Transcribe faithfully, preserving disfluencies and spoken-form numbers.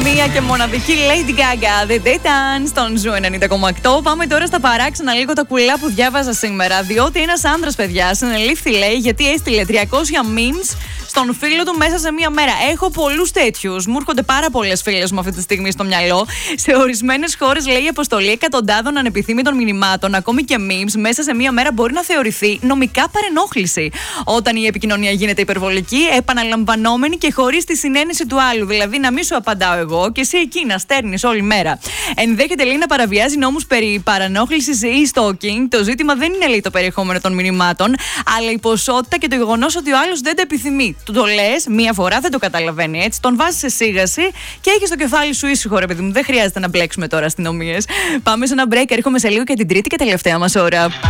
μία και μοναδική Lady Gaga, The Daytime, στον Ζου ενενήντα κόμμα οκτώ. Πάμε τώρα στα παράξενα λίγο τα κουλά που διάβαζα σήμερα. Διότι ένας άνδρας, παιδιά, συνελήφθη, λέει, γιατί έστειλε τριακόσια memes στον φίλο του μέσα σε μία μέρα. Έχω πολλούς τέτοιους. Μου έρχονται πάρα πολλές φίλες μου αυτή τη στιγμή στο μυαλό. Σε ορισμένες χώρες, λέει, η αποστολή εκατοντάδων ανεπιθύμητων μηνυμάτων, ακόμη και memes, μέσα σε μία μέρα μπορεί να θεωρηθεί νομικά παρενόχληση. Όταν η επικοινωνία γίνεται υπερβολική, επαναλαμβανόμενη και χωρίς τη συνένεση του άλλου. Δηλαδή, να μην σου απαντάω εγώ και εσύ εκεί να στέρνεις όλη μέρα. Ενδέχεται, λέει, να παραβιάζει νόμους περί παρανόχλησης ή stalking. Το ζήτημα δεν είναι, λέει, το περιεχόμενο των μηνυμάτων, αλλά η ποσότητα και το γεγονός ότι ο άλλος δεν το επιθυμεί. Του το λες μία φορά, δεν το καταλαβαίνει έτσι. Τον βάζεις σε σίγαση και έχεις το κεφάλι σου ήσυχο, ρε παιδί μου. Δεν χρειάζεται να μπλέξουμε τώρα αστυνομίες. Πάμε σε ένα break. Έρχομαι σε λίγο και την τρίτη και τελευταία μας ώρα.